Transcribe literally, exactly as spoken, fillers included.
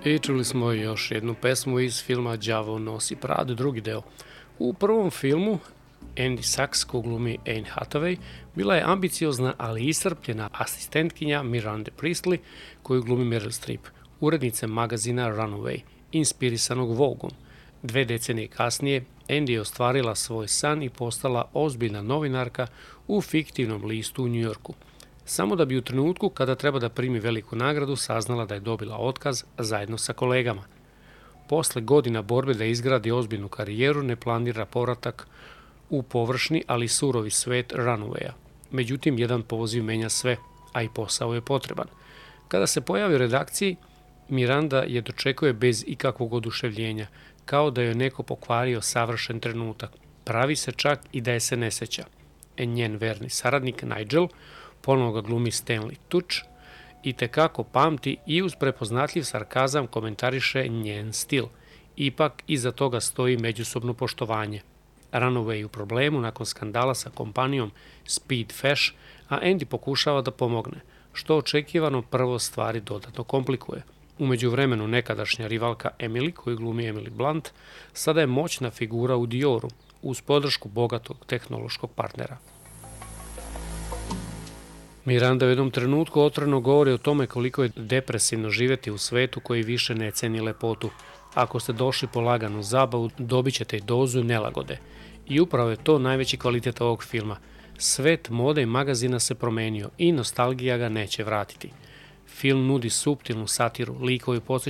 I čuli smo još jednu pesmu iz filma Đavo nosi Pradu, drugi deo. U prvom filmu Andy Sachs, ko glumi Anne Hathaway, bila je ambiciozna, ali iscrpljena asistentkinja Miranda Priestley, koju glumi Meryl Streep, urednice magazina Runaway, inspirisanog Vogue-om. Dve decenije kasnije, Andy je ostvarila svoj san i postala ozbiljna novinarka u fiktivnom listu u Njujorku. Samo da bi u trenutku kada treba da primi veliku nagradu saznala da je dobila otkaz zajedno sa kolegama. Posle godina borbe da izgradi ozbiljnu karijeru ne planira povratak u površni, ali surovi svet Runawaya. Međutim, jedan poziv menja sve, a i posao je potreban. Kada se pojavi u redakciji, Miranda je dočekuje bez ikakvog oduševljenja, kao da joj neko pokvario savršen trenutak. Pravi se čak i da je se ne seća. E njen verni saradnik Nigel, ponovo ga glumi Stanley Tucci, i tekako pamti i uz prepoznatljiv sarkazam komentariše njen stil. Ipak iza toga stoji međusobno poštovanje. Runaway u problemu nakon skandala sa kompanijom Speed Fashion, a Andy pokušava da pomogne, što očekivano prvo stvari dodatno komplikuje. U međuvremenu nekadašnja rivalka Emily, koju glumi Emily Blunt, sada je moćna figura u Dioru, uz podršku bogatog tehnološkog partnera. Miranda u jednom trenutku otvoreno govori o tome koliko je depresivno živjeti u svetu koji više ne ceni lepotu. Ako ste došli po laganu zabavu, dobit ćete i dozu nelagode. I upravo je to najveći kvalitet ovog filma. Svet mode i magazina se promenio i nostalgija ga neće vratiti. Film nudi suptilnu satiru, likovi podsjećaju